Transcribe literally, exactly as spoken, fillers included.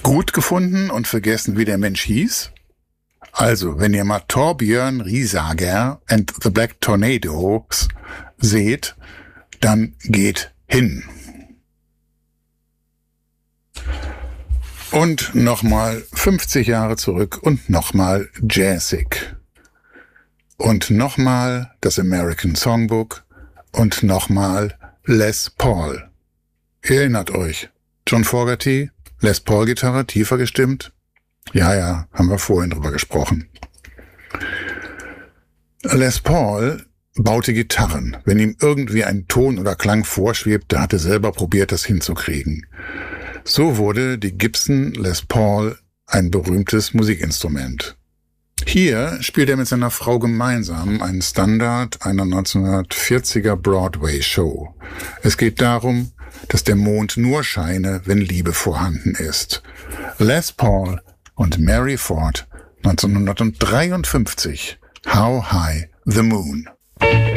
Gut gefunden und vergessen, wie der Mensch hieß? Also, wenn ihr mal Torbjörn Riesager and the Black Tornadoes seht, dann geht hin. Und nochmal fünfzig Jahre zurück und nochmal jazzig. Und nochmal das American Songbook und nochmal Les Paul. Ihr erinnert euch, John Fogerty, Les Paul Gitarre, tiefer gestimmt? Ja, ja, haben wir vorhin drüber gesprochen. Les Paul baute Gitarren. Wenn ihm irgendwie ein Ton oder Klang vorschwebte, hat er selber probiert, das hinzukriegen. So wurde die Gibson Les Paul ein berühmtes Musikinstrument. Hier spielt er mit seiner Frau gemeinsam einen Standard einer neunzehnhundertvierziger Broadway-Show. Es geht darum, dass der Mond nur scheine, wenn Liebe vorhanden ist. Les Paul und Mary Ford, neunzehnhundertdreiundfünfzig, How High the Moon.